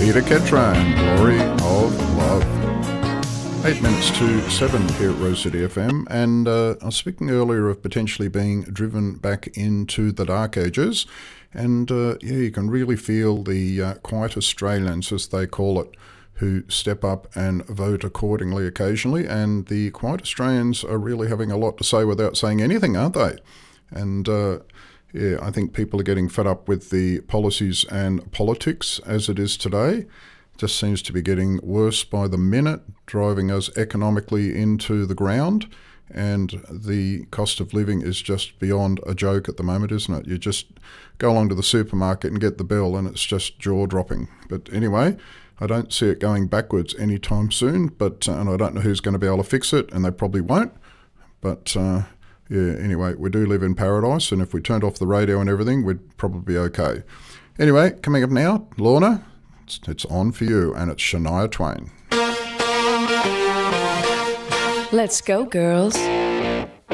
Peter Ketran, Glory of Love. 8 minutes to 7 here at Rose City FM, and I was speaking earlier of potentially being driven back into the dark ages, and you can really feel the quiet Australians, as they call it, who step up and vote accordingly occasionally, and the quiet Australians are really having a lot to say without saying anything, aren't they? And I think people are getting fed up with the policies and politics as it is today. Just seems to be getting worse by the minute, driving us economically into the ground, and the cost of living is just beyond a joke at the moment, isn't it? You just go along to the supermarket and get the bill and it's just jaw-dropping. But anyway, I don't see it going backwards anytime soon, but and I don't know who's going to be able to fix it, and they probably won't. But anyway, we do live in paradise, and if we turned off the radio and everything, we'd probably be okay. Anyway, coming up now, Lorna, it's on for you, and it's Shania Twain. Let's go, girls.